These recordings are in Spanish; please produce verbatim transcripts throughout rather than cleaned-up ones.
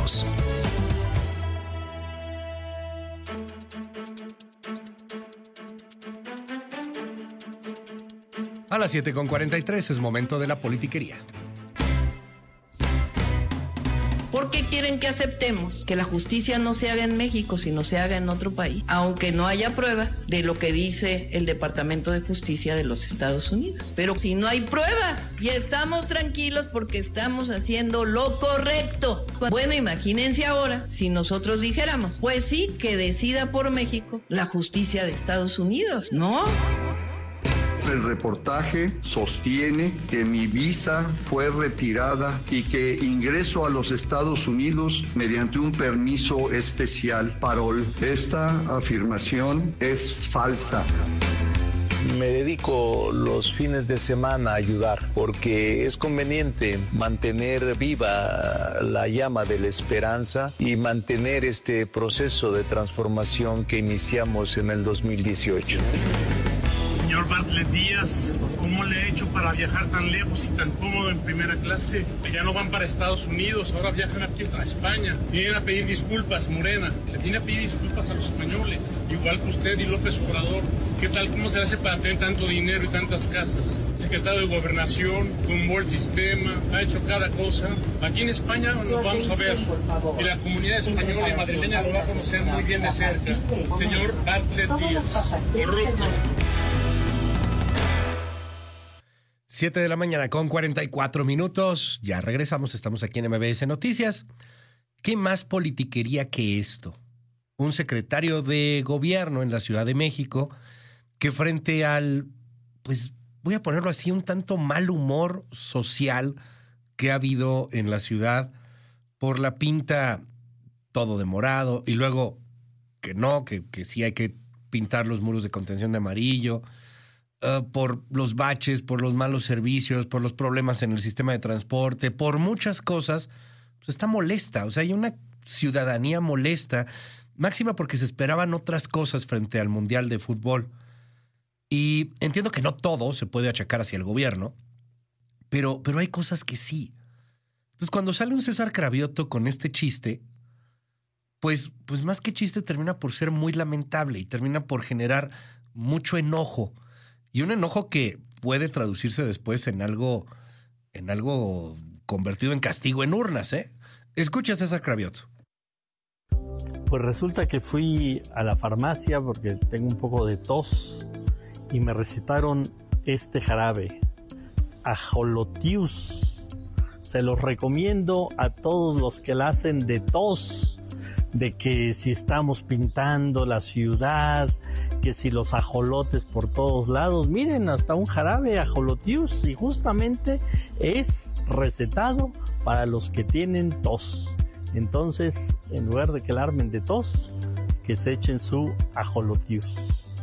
Regresamos. A las siete con cuarenta y tres es momento de la politiquería. ¿Por qué quieren que aceptemos que la justicia no se haga en México, sino se haga en otro país? Aunque no haya pruebas de lo que dice el Departamento de Justicia de los Estados Unidos. Pero si no hay pruebas, ya estamos tranquilos porque estamos haciendo lo correcto. Bueno, imagínense ahora si nosotros dijéramos, pues sí, que decida por México la justicia de Estados Unidos, ¿no? El reportaje sostiene que mi visa fue retirada y que ingreso a los Estados Unidos mediante un permiso especial parol. Esta afirmación es falsa. Me dedico los fines de semana a ayudar porque es conveniente mantener viva la llama de la esperanza y mantener este proceso de transformación que iniciamos en el dos mil dieciocho. Señor Bartlett Díaz, ¿cómo le ha hecho para viajar tan lejos y tan cómodo en primera clase? Ya no van para Estados Unidos, ahora viajan aquí a España. Vienen a pedir disculpas, Morena. Le viene a pedir disculpas a los españoles, igual que usted y López Obrador. ¿Qué tal? ¿Cómo se hace para tener tanto dinero y tantas casas? Secretario de Gobernación, tumbó el sistema, ha hecho cada cosa. Aquí en España nos vamos a ver. Y la comunidad española y madrileña lo va a conocer muy bien de cerca. Señor Bartlett Díaz, corrupto. siete de la mañana con cuarenta y cuatro minutos. Ya regresamos, estamos aquí en M B S Noticias. ¿Qué más politiquería que esto? Un secretario de gobierno en la Ciudad de México que frente al, pues voy a ponerlo así, un tanto mal humor social que ha habido en la ciudad por la pinta todo de morado y luego que no, que, que sí hay que pintar los muros de contención de amarillo. Uh, por los baches, por los malos servicios, por los problemas en el sistema de transporte, por muchas cosas, pues está molesta. O sea, hay una ciudadanía molesta, máxima porque se esperaban otras cosas frente al Mundial de Fútbol. Y entiendo que no todo se puede achacar hacia el gobierno, pero, pero hay cosas que sí. Entonces, cuando sale un César Cravioto con este chiste, pues, pues más que chiste termina por ser muy lamentable y termina por generar mucho enojo. Y un enojo que puede traducirse después en algo, en algo convertido en castigo en urnas, ¿eh? Escucha a César Cravioto. Pues resulta que fui a la farmacia porque tengo un poco de tos y me recetaron este jarabe, Ajolotius. Se los recomiendo a todos los que la hacen de tos, de que si estamos pintando la ciudad, que si los ajolotes por todos lados, miren, hasta un jarabe Ajolotius, y justamente es recetado para los que tienen tos. Entonces, en lugar de que la armen de tos, que se echen su Ajolotius.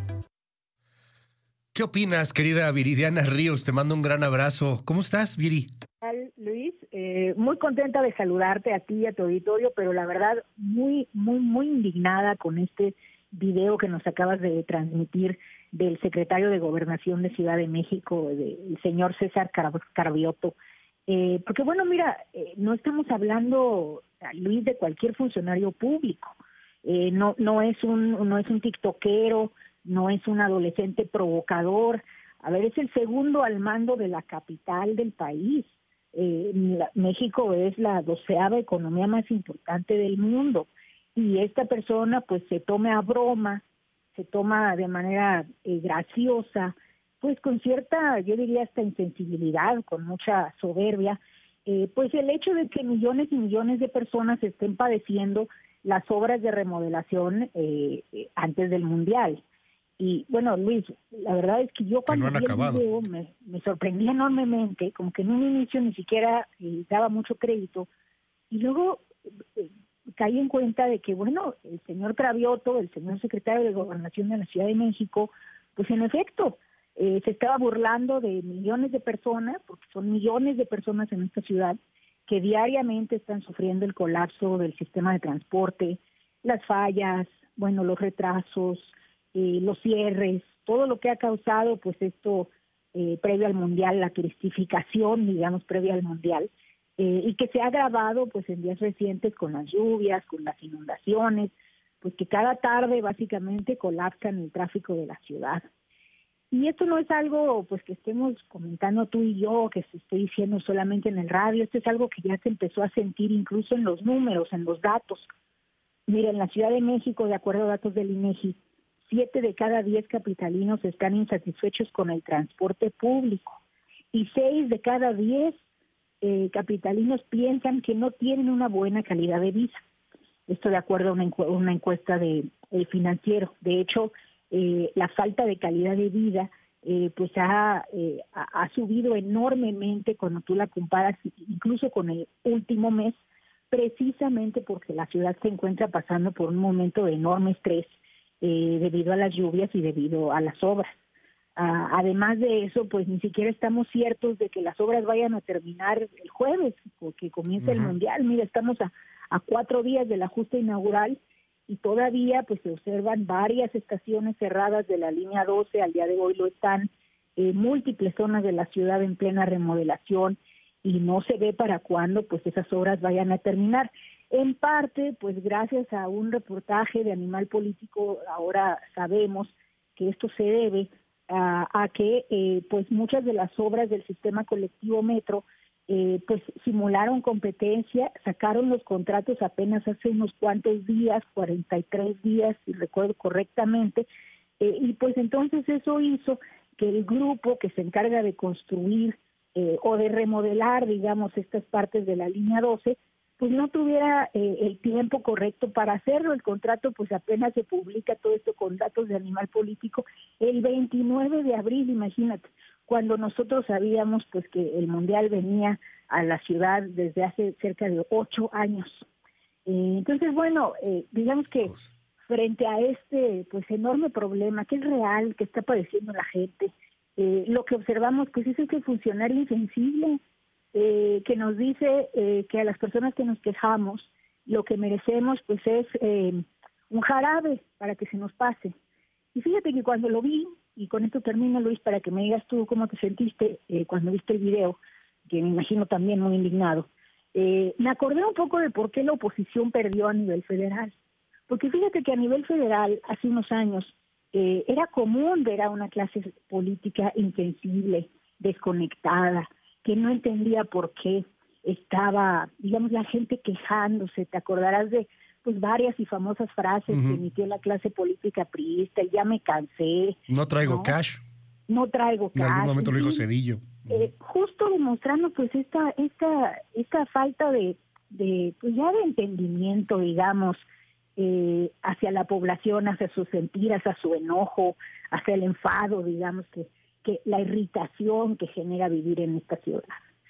¿Qué opinas, querida Viridiana Ríos? Te mando un gran abrazo. ¿Cómo estás, Viri? Luis, eh, muy contenta de saludarte a ti y a tu auditorio, pero la verdad muy, muy, muy indignada con este video que nos acabas de transmitir del secretario de Gobernación de Ciudad de México, de, el señor César Cravioto. Eh, porque bueno, mira, eh, no estamos hablando, Luis, de cualquier funcionario público. Eh, no, no es un, no es un tiktokero, no es un adolescente provocador. A ver, es el segundo al mando de la capital del país. Eh, la, México es la doceava economía más importante del mundo y esta persona pues se toma a broma, se toma de manera eh, graciosa, pues con cierta, yo diría hasta insensibilidad, con mucha soberbia, eh, pues el hecho de que millones y millones de personas estén padeciendo las obras de remodelación eh, eh, antes del Mundial. Y bueno, Luis, la verdad es que yo cuando que no vi el video me, me sorprendí enormemente, como que en un inicio ni siquiera eh, daba mucho crédito, y luego eh, caí en cuenta de que, bueno, el señor Cravioto, el señor secretario de Gobernación de la Ciudad de México, pues en efecto, eh, se estaba burlando de millones de personas, porque son millones de personas en esta ciudad, que diariamente están sufriendo el colapso del sistema de transporte, las fallas, bueno, los retrasos, Eh, los cierres, todo lo que ha causado pues esto eh, previo al Mundial, la turistificación, digamos, previa al Mundial, eh, y que se ha agravado pues en días recientes con las lluvias, con las inundaciones, pues que cada tarde básicamente colapsan el tráfico de la ciudad. Y esto no es algo pues que estemos comentando tú y yo, que se esté diciendo solamente en el radio, esto es algo que ya se empezó a sentir incluso en los números, en los datos. Mira, en la Ciudad de México, de acuerdo a datos del INEGI, siete de cada diez capitalinos están insatisfechos con el transporte público y seis de cada diez eh, capitalinos piensan que no tienen una buena calidad de vida. Esto de acuerdo a una, encu- una encuesta de El Financiero. De hecho, eh, la falta de calidad de vida eh, pues ha, eh, ha, ha subido enormemente cuando tú la comparas incluso con el último mes, precisamente porque la ciudad se encuentra pasando por un momento de enorme estrés eh, debido a las lluvias y debido a las obras. Ah, además de eso, pues ni siquiera estamos ciertos de que las obras vayan a terminar el jueves, porque comienza uh-huh. el Mundial. Mira, estamos a, a cuatro días de la justa inaugural y todavía pues se observan varias estaciones cerradas de la línea doce, al día de hoy lo están, eh, múltiples zonas de la ciudad en plena remodelación y no se ve para cuándo pues esas obras vayan a terminar. En parte, pues gracias a un reportaje de Animal Político, ahora sabemos que esto se debe a, a que eh, pues muchas de las obras del sistema colectivo Metro eh, pues simularon competencia, sacaron los contratos apenas hace unos cuantos días, cuarenta y tres días, si recuerdo correctamente, eh, y pues entonces eso hizo que el grupo que se encarga de construir eh, o de remodelar, digamos, estas partes de la línea doce, pues no tuviera eh, el tiempo correcto para hacerlo. El contrato pues apenas se publica, todo esto con datos de Animal Político, el veintinueve de abril, imagínate, cuando nosotros sabíamos pues que el Mundial venía a la ciudad desde hace cerca de ocho años. Eh, entonces, bueno, eh, digamos que frente a este pues enorme problema que es real, que está padeciendo la gente, eh, lo que observamos pues es que el funcionario insensible, Eh, que nos dice eh, que a las personas que nos quejamos lo que merecemos pues es eh, un jarabe para que se nos pase. Y fíjate que cuando lo vi, y con esto termino, Luis, para que me digas tú cómo te sentiste eh, cuando viste el video, que me imagino también muy indignado, eh, me acordé un poco de por qué la oposición perdió a nivel federal. Porque fíjate que a nivel federal, hace unos años, eh, era común ver a una clase política insensible, desconectada, que no entendía por qué estaba, digamos, la gente quejándose. Te acordarás de pues varias y famosas frases uh-huh. que emitió la clase política priista, ya me cansé. No traigo ¿no? cash. No traigo cash. En algún momento lo dijo sí, Cedillo. Eh, justo demostrando pues esta esta esta falta de, de pues ya de entendimiento, digamos, eh, hacia la población, hacia su sentir, hacia su enojo, hacia el enfado, digamos, que que la irritación que genera vivir en esta ciudad.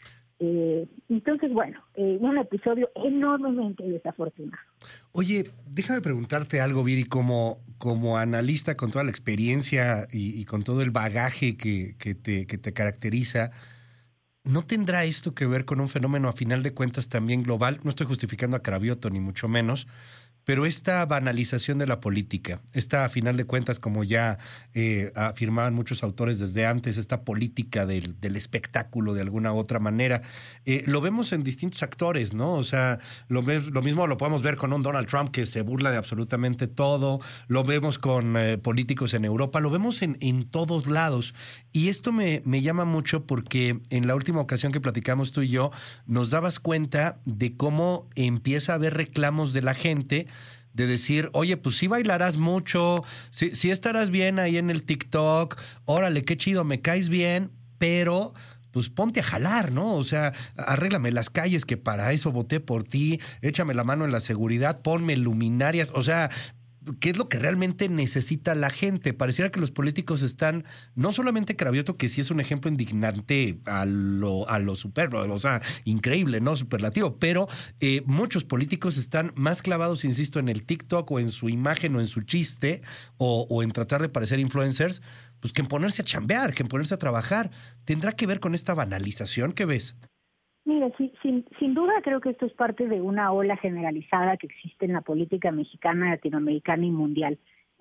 Eh, entonces, bueno, eh, un episodio enormemente desafortunado. Oye, déjame preguntarte algo, Viri, como, como analista con toda la experiencia y, y con todo el bagaje que, que, te, que te caracteriza, ¿no tendrá esto que ver con un fenómeno a final de cuentas también global? No estoy justificando a Cravioto, ni mucho menos, pero esta banalización de la política, esta a final de cuentas, como ya eh, afirmaban muchos autores desde antes, esta política del, del espectáculo de alguna u otra manera, eh, lo vemos en distintos actores, ¿no? O sea, lo, lo mismo lo podemos ver con un Donald Trump que se burla de absolutamente todo, lo vemos con eh, políticos en Europa, lo vemos en, en todos lados. Y esto me, me llama mucho porque en la última ocasión que platicamos tú y yo, nos dabas cuenta de cómo empieza a haber reclamos de la gente de decir, oye, pues sí bailarás mucho, sí, sí estarás bien ahí en el TikTok, órale, qué chido, me caes bien, pero pues ponte a jalar, ¿no? O sea, arréglame las calles, que para eso voté por ti, échame la mano en la seguridad, ponme luminarias, o sea, ¿qué es lo que realmente necesita la gente? Pareciera que los políticos están, no solamente Cravioto, que sí es un ejemplo indignante a lo, a lo super, o sea, increíble, ¿no? Superlativo, pero eh, muchos políticos están más clavados, insisto, en el TikTok o en su imagen o en su chiste o, o en tratar de parecer influencers, pues que en ponerse a chambear, que en ponerse a trabajar. ¿Tendrá que ver con esta banalización que ves? Mira, sí, sin, sin duda creo que esto es parte de una ola generalizada que existe en la política mexicana, latinoamericana y mundial.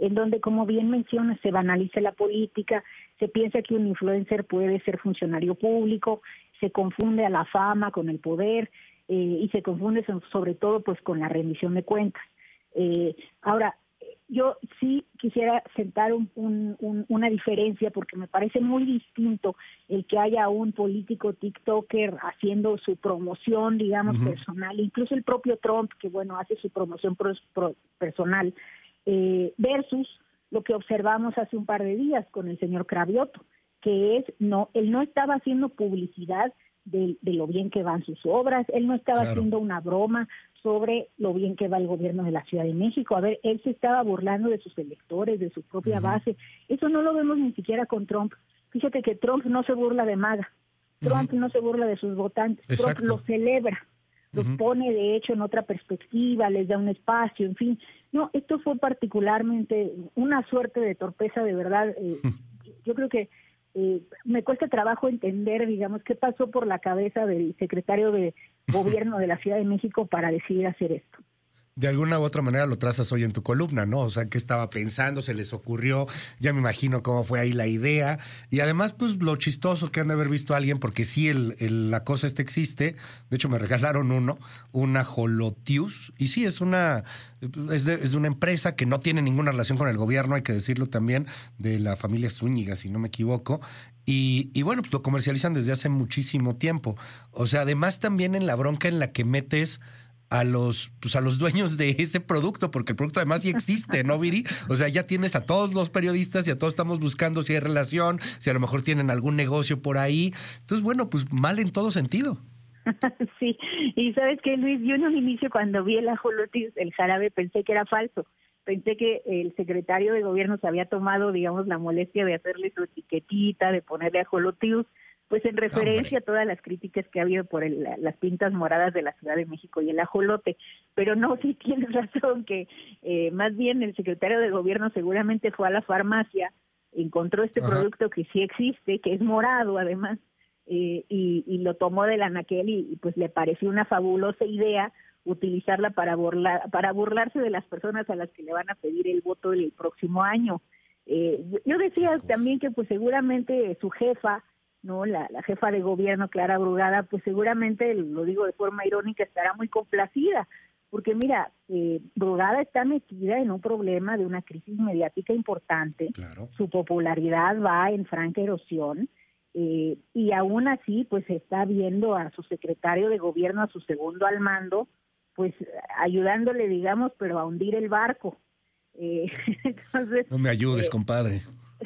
en donde, como bien mencionas, se banaliza la política, se piensa que un influencer puede ser funcionario público, se confunde a la fama con el poder eh, y se confunde sobre todo pues con la rendición de cuentas. Eh, ahora, yo sí quisiera sentar un, un, un, una diferencia porque me parece muy distinto el que haya un político TikToker haciendo su promoción, digamos, uh-huh. personal, incluso el propio Trump, que bueno, hace su promoción pro, pro, personal, eh, versus lo que observamos hace un par de días con el señor Cravioto, que es, no, él no estaba haciendo publicidad de, de lo bien que van sus obras, él no estaba claro. haciendo una broma sobre lo bien que va el gobierno de la Ciudad de México. A ver, él se estaba burlando de sus electores, de su propia uh-huh. base. Eso no lo vemos ni siquiera con Trump. Fíjate que Trump no se burla de MAGA, Trump uh-huh. no se burla de sus votantes, Exacto. Trump los celebra, los uh-huh. pone de hecho en otra perspectiva, les da un espacio, en fin. No, esto fue particularmente una suerte de torpeza, de verdad. Eh, uh-huh. Yo creo que Eh, me cuesta trabajo entender, digamos, qué pasó por la cabeza del secretario de Gobierno de la Ciudad de México para decidir hacer esto. De alguna u otra manera lo trazas hoy en tu columna, ¿no? O sea, ¿qué estaba pensando? ¿Se les ocurrió? Ya me imagino cómo fue ahí la idea. Y además, pues, lo chistoso que han de haber visto a alguien, porque sí, el, el, la cosa esta existe. De hecho, me regalaron uno, una Holotius. Y sí, es una, es de, es de una empresa que no tiene ninguna relación con el gobierno, hay que decirlo también, de la familia Zúñiga, si no me equivoco. Y, y bueno, pues lo comercializan desde hace muchísimo tiempo. O sea, además también en la bronca en la que metes a los, pues a los dueños de ese producto, porque el producto además sí existe, ¿no, Viri? O sea, ya tienes a todos los periodistas y a todos estamos buscando si hay relación, si a lo mejor tienen algún negocio por ahí. Entonces, bueno, pues mal en todo sentido. Sí, y ¿sabes qué, Luis? Yo en un inicio cuando vi el ajolotis, el jarabe, pensé que era falso. Pensé que el secretario de gobierno se había tomado, digamos, la molestia de hacerle su etiquetita, de ponerle ajolotius, pues en referencia ¡Hombre! A todas las críticas que ha habido por el, las pintas moradas de la Ciudad de México y el ajolote. Pero no, sí tienes razón que eh, más bien el secretario de gobierno seguramente fue a la farmacia, encontró este Ajá. producto que sí existe, que es morado además, eh, y, y lo tomó del anaquel y, y pues le pareció una fabulosa idea utilizarla para burlar, para burlarse de las personas a las que le van a pedir el voto el próximo año. Eh, yo decía también que pues seguramente su jefa, no la, la jefa de gobierno, Clara Brugada, pues seguramente, lo digo de forma irónica, estará muy complacida, porque mira, eh, Brugada está metida en un problema de una crisis mediática importante, claro. Su popularidad va en franca erosión, eh, y aún así pues está viendo a su secretario de gobierno, a su segundo al mando, pues ayudándole, digamos, pero a hundir el barco. Eh, entonces, no me ayudes, eh, compadre.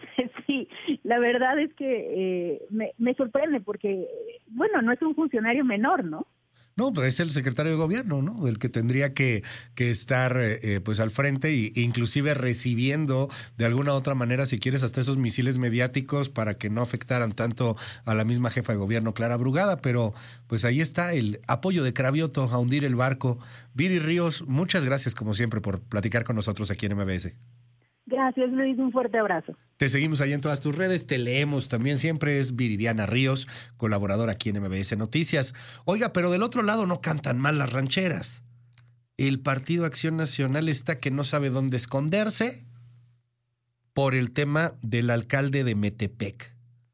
Sí, la verdad es que eh, me, me sorprende porque, bueno, no es un funcionario menor, ¿no? No, pues es el secretario de gobierno, ¿no? El que tendría que, que estar eh, pues al frente y, e inclusive recibiendo de alguna u otra manera, si quieres, hasta esos misiles mediáticos para que no afectaran tanto a la misma jefa de gobierno, Clara Brugada. Pero pues ahí está el apoyo de Cravioto a hundir el barco. Viri Ríos, muchas gracias como siempre por platicar con nosotros aquí en M B S. Gracias, Luis, un fuerte abrazo. Te seguimos ahí en todas tus redes, te leemos también siempre, es Viridiana Ríos, colaboradora aquí en M B S Noticias. Oiga, pero del otro lado no cantan mal las rancheras. El Partido Acción Nacional está que no sabe dónde esconderse por el tema del alcalde de Metepec.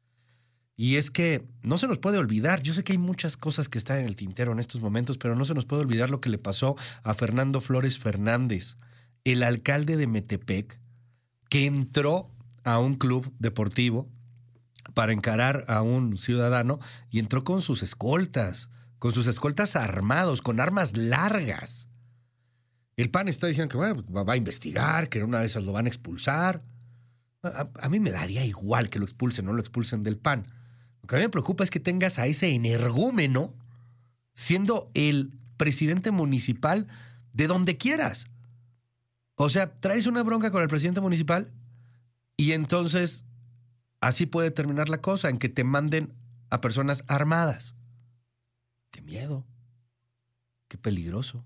Y es que no se nos puede olvidar, yo sé que hay muchas cosas que están en el tintero en estos momentos, pero no se nos puede olvidar lo que le pasó a Fernando Flores Fernández, el alcalde de Metepec, que entró a un club deportivo para encarar a un ciudadano y entró con sus escoltas, con sus escoltas armados, con armas largas. El P A N está diciendo que bueno, va a investigar, que en una de esas lo van a expulsar. A, a mí me daría igual que lo expulsen o no lo expulsen del P A N. Lo que a mí me preocupa es que tengas a ese energúmeno siendo el presidente municipal de donde quieras. O sea, traes una bronca con el presidente municipal y entonces así puede terminar la cosa, en que te manden a personas armadas. ¡Qué miedo! ¡Qué peligroso!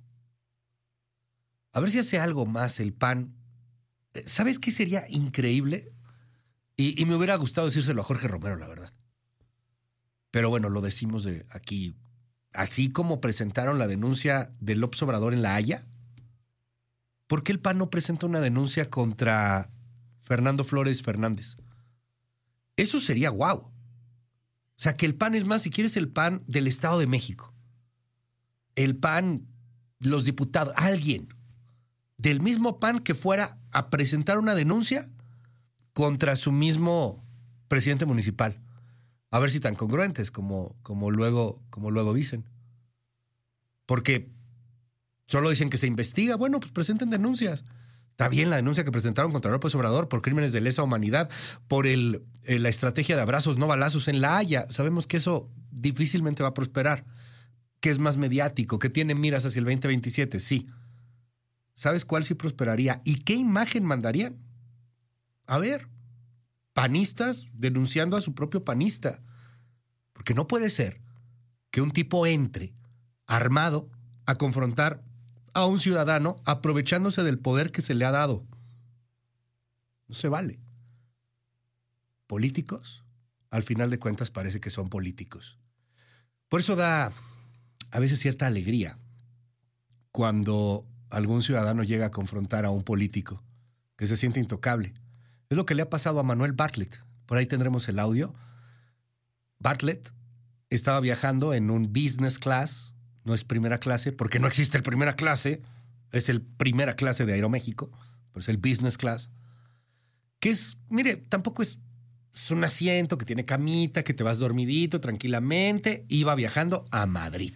A ver si hace algo más el P A N. ¿Sabes qué sería increíble? Y, y me hubiera gustado decírselo a Jorge Romero, la verdad. Pero bueno, lo decimos de aquí. Así como presentaron la denuncia de López Obrador en La Haya, ¿Por qué el P A N no presenta una denuncia contra Fernando Flores Fernández? Eso sería guau. O sea, que el P A N, es más, si quieres el P A N del Estado de México, el P A N, los diputados, alguien del mismo P A N que fuera a presentar una denuncia contra su mismo presidente municipal. A ver si tan congruentes como, como, luego, como luego dicen. Porque solo dicen que se investiga. Bueno, pues presenten denuncias. Está bien la denuncia que presentaron contra López Obrador por crímenes de lesa humanidad, por el, el, la estrategia de abrazos no balazos en La Haya. Sabemos que eso difícilmente va a prosperar, que es más mediático, que tiene miras hacia el veinte veintisiete, sí. ¿Sabes cuál sí prosperaría? ¿Y qué imagen mandarían? A ver, panistas denunciando a su propio panista. Porque no puede ser que un tipo entre armado a confrontar a un ciudadano aprovechándose del poder que se le ha dado. No se vale. Políticos, al final de cuentas, parece que son políticos. Por eso da a veces cierta alegría cuando algún ciudadano llega a confrontar a un político que se siente intocable. Es lo que le ha pasado a Manuel Bartlett. Por ahí tendremos el audio. Bartlett estaba viajando en un business class, no es primera clase, porque no existe el primera clase, es el primera clase de Aeroméxico, pero es el business class, que es, mire, tampoco es, es un asiento que tiene camita, que te vas dormidito tranquilamente. Iba viajando a Madrid.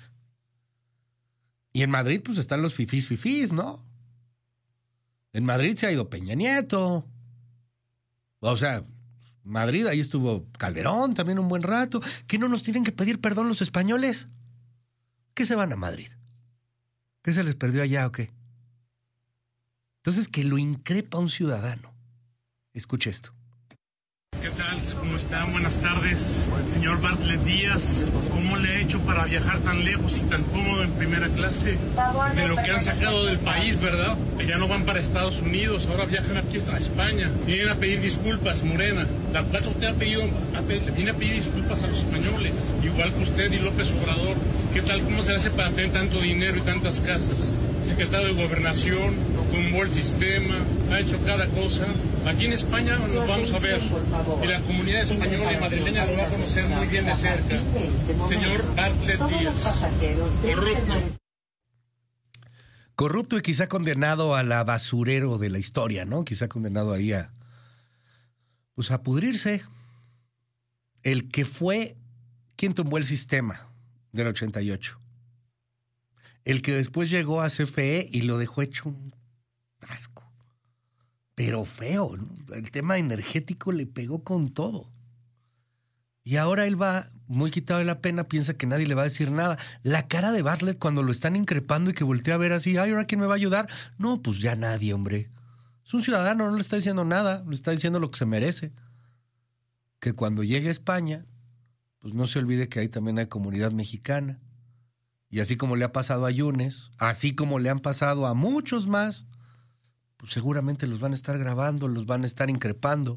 Y en Madrid pues están los fifís fifís, ¿no? En Madrid se ha ido Peña Nieto. O sea, Madrid, ahí estuvo Calderón también un buen rato. ¿Qué no nos tienen que pedir perdón los españoles? ¿Qué se van a Madrid? ¿Qué se les perdió allá o qué? Entonces, que lo increpa un ciudadano. Escuche esto. ¿Qué tal? ¿Cómo están? Buenas tardes. Señor Bartlett Díaz, ¿cómo le ha hecho para viajar tan lejos y tan cómodo en primera clase? De lo que han sacado del país, ¿verdad? Que ya no van para Estados Unidos, ahora viajan aquí a España. Vienen a pedir disculpas, Morena. La cuatro T ha pedido, ha pedido, viene a pedir disculpas a los españoles, igual que usted y López Obrador. ¿Qué tal? ¿Cómo se hace para tener tanto dinero y tantas casas? Secretario de Gobernación, tumbó el sistema, ha hecho cada cosa. Aquí en España nos vamos a ver. Y la comunidad española y madrileña lo va a conocer muy bien de cerca. Señor Bartlett Díaz, corrupto. Corrupto y quizá condenado a la basurero de la historia, ¿no? Quizá condenado ahí a, pues a pudrirse. El que fue quien tumbó el sistema del ochenta y ocho. El que después llegó a C F E y lo dejó hecho un asco. Pero feo, ¿no? El tema energético le pegó con todo. Y ahora él va muy quitado de la pena, piensa que nadie le va a decir nada. La cara de Bartlett cuando lo están increpando y que voltea a ver así, ay, ¿ahora quién me va a ayudar? No, pues ya nadie, hombre. Es un ciudadano, no le está diciendo nada, le está diciendo lo que se merece. Que cuando llegue a España, pues no se olvide que ahí también hay comunidad mexicana. Y así como le ha pasado a Yunes, así como le han pasado a muchos más, pues seguramente los van a estar grabando, los van a estar increpando.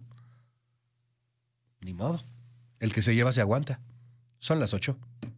Ni modo. El que se lleva se aguanta. Son las ocho.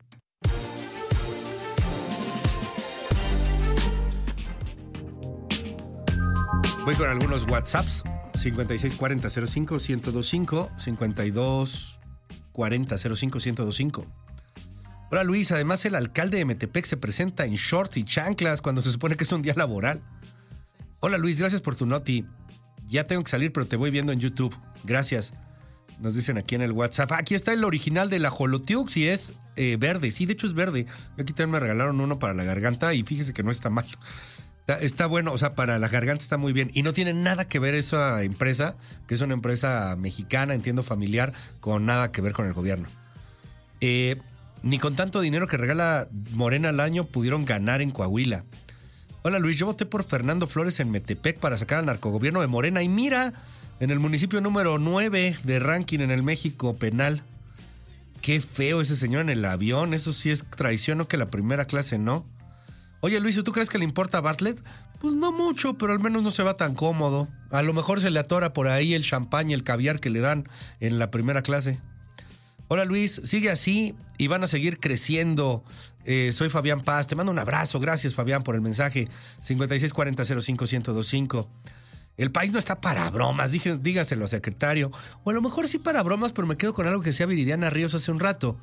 Voy con algunos WhatsApps. cincuenta y seis cuarenta cero cinco ciento veinticinco, cincuenta y dos cuarenta cero cinco ciento veinticinco. Hola Luis, además el alcalde de Metepec se presenta en short y chanclas cuando se supone que es un día laboral. Hola Luis, gracias por tu noti. Ya tengo que salir, pero te voy viendo en YouTube. Gracias. Nos dicen aquí en el WhatsApp. Aquí está el original de la Jolotiux y es eh, verde. Sí, de hecho es verde. Aquí también me regalaron uno para la garganta y fíjese que no está mal. Está, está bueno, o sea, para la garganta está muy bien. Y no tiene nada que ver esa empresa, que es una empresa mexicana, entiendo familiar, con nada que ver con el gobierno. Eh, ni con tanto dinero que regala Morena al año pudieron ganar en Coahuila. Hola Luis, yo voté por Fernando Flores en Metepec para sacar al narcogobierno de Morena. Y mira, en el municipio número nueve de ranking en el México penal. Qué feo ese señor en el avión. Eso sí es traición, ¿no? Que la primera clase no. Oye Luis, ¿tú crees que le importa a Bartlett? Pues no mucho, pero al menos no se va tan cómodo. A lo mejor se le atora por ahí el champán y el caviar que le dan en la primera clase. Hola Luis, sigue así y van a seguir creciendo. Eh, soy Fabián Paz, te mando un abrazo. Gracias Fabián por el mensaje. cincuenta y seis cuarenta cero cinco uno cero dos cinco. El país no está para bromas, Dije, dígaselo, secretario. O a lo mejor sí para bromas, pero me quedo con algo que decía Viridiana Ríos hace un rato.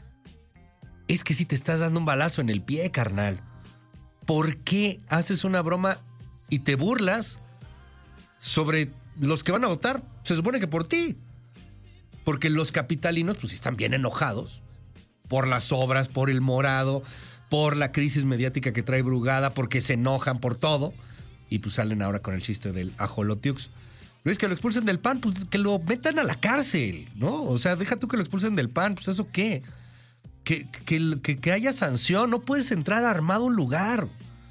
Es que si te estás dando un balazo en el pie, carnal. ¿Por qué haces una broma y te burlas sobre los que van a votar? Se supone que por ti. Porque los capitalinos pues están bien enojados por las obras, por el morado, por la crisis mediática que trae Brugada, porque se enojan por todo. Y pues salen ahora con el chiste del ajolotiux. Luis, que lo expulsen del P A N, pues que lo metan a la cárcel, ¿no? O sea, deja tú que lo expulsen del P A N, pues ¿eso qué? Que, que, que, que haya sanción, no puedes entrar armado a un lugar.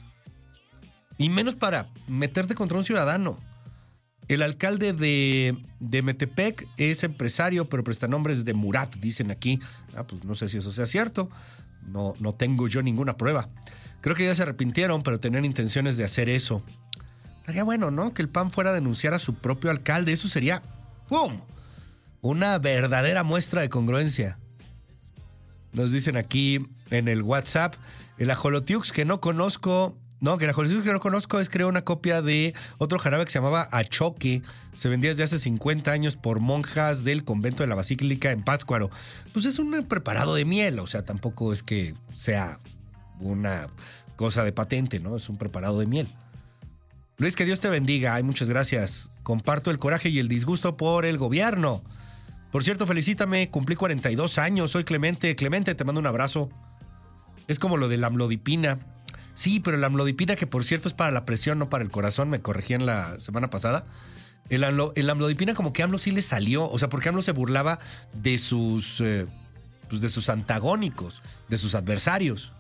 Y menos para meterte contra un ciudadano. El alcalde de, de Metepec es empresario, pero prestanombres de Murat, dicen aquí. Ah, pues no sé si eso sea cierto. No, no tengo yo ninguna prueba. Creo que ya se arrepintieron, pero tenían intenciones de hacer eso. Estaría bueno, ¿no? Que el P A N fuera a denunciar a su propio alcalde. Eso sería, ¡pum!, una verdadera muestra de congruencia. Nos dicen aquí en el WhatsApp, el ajolotiux que no conozco... No, que el ajolotiux que no conozco es, creo, una copia de otro jarabe que se llamaba achoque. Se vendía desde hace cincuenta años por monjas del convento de la Basílica en Pátzcuaro. Pues es un preparado de miel, o sea, tampoco es que sea una cosa de patente, ¿no? Es un preparado de miel. Luis, que Dios te bendiga. Ay, muchas gracias. Comparto el coraje y el disgusto por el gobierno. Por cierto, felicítame, cumplí cuarenta y dos años, soy Clemente. Clemente, te mando un abrazo. Es como lo de la amlodipina. Sí, pero la amlodipina, que por cierto es para la presión, no para el corazón, me corregí en la semana pasada. El, amlo, el amlodipina como que a AMLO sí le salió, o sea, porque AMLO se burlaba de sus, eh, pues de sus antagónicos, de sus adversarios.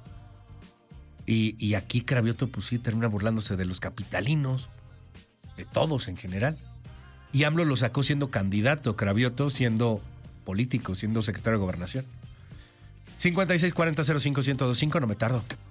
Y, y aquí Cravioto pues sí termina burlándose de los capitalinos, de todos en general. Y AMLO lo sacó siendo candidato, Cravioto siendo político, siendo secretario de Gobernación. cincuenta y seis cuarenta cero cinco uno cero dos cinco, no me tardo.